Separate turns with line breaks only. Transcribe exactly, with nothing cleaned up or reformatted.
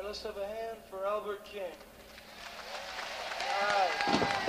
let's have a hand for Albert King. All right.